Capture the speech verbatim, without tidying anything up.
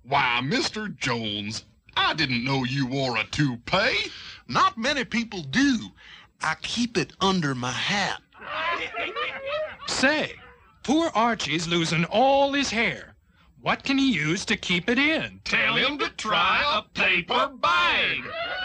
Why, Mister Jones, I didn't know you wore a toupee. Not many people do. I keep it under my hat. Say, poor Archie's losing all his hair. What can he use to keep it in? Tell him to try a paper bag.